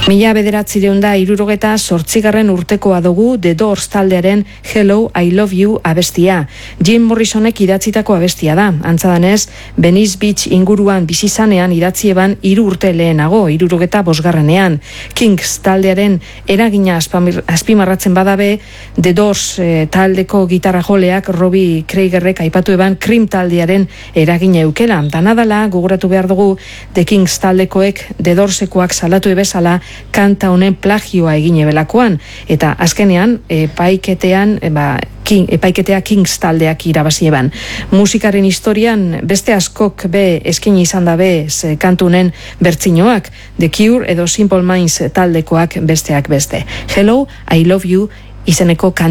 1968 urtekoa dugu The Doors taldearen Hello, I Love You abestia. Jim Morrisonek idatzitako abestia da. Antza denez, Venice Beach inguruan bizizanean idatzi eban 3 urte lehenago, 75ean. Kings taldearen eragina azpimarratzen badabe, The Doors taldeko gitarra joleak Robbie Kriegerrek aipatu eban Cream taldearen eragina eukela. Danadala, gogoratu behar dugu, The Kings taldekoek The Doorsekoak salatu ebezala kanta honen plagioa egin ebelakoan, eta azkenean epaiketea Kings taldeak irabazi eban. Musikaren historian beste askok be eskaini izan dabe kantunen bertsinoak, The Cure edo Simple Minds taldekoak besteak beste. Hello, I Love You izeneko kanta